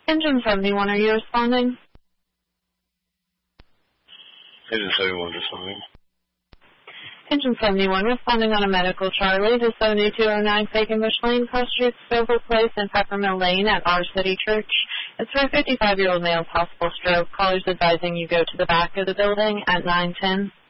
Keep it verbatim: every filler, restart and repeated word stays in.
Engine seventy-one, are you responding? Engine seventy-one responding. Engine seventy-one responding on a medical Charlie to seventy-two oh nine Fakenbush Lane, Cross Street, Scoville Place, and Peppermill Lane at our City Church. It's for a fifty-five-year-old male, possible stroke. Callers advising you go to the back of the building at nine ten.